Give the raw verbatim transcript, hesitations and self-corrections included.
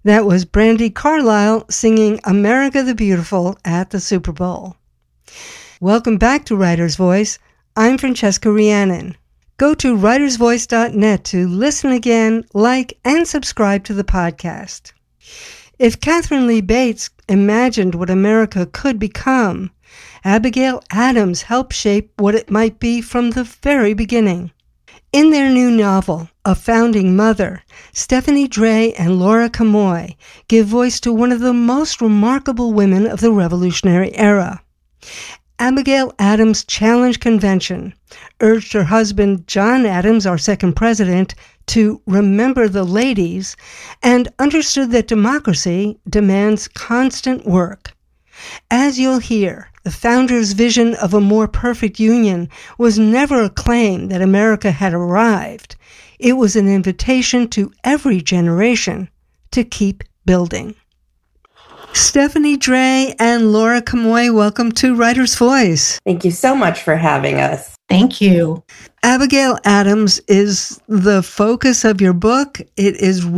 That was Brandi Carlile singing America the Beautiful at the Super Bowl. Welcome back to Writer's Voice. I'm Francesca Rhiannon. Go to writers voice dot net to listen again, like, and subscribe to the podcast. If Katharine Lee Bates imagined what America could become, Abigail Adams helped shape what it might be from the very beginning. In their new novel, A Founding Mother, Stephanie Dray and Laura Camoy give voice to one of the most remarkable women of the Revolutionary era. Abigail Adams challenged convention, urged her husband, John Adams, our second president, to remember the ladies, and understood that democracy demands constant work. As you'll hear, the founders' vision of a more perfect union was never a claim that America had arrived. It was an invitation to every generation to keep building. Stephanie Dray and Laura Camoy, welcome to Writer's Voice. Thank you so much for having us. Thank you. Abigail Adams is the focus of your book. It is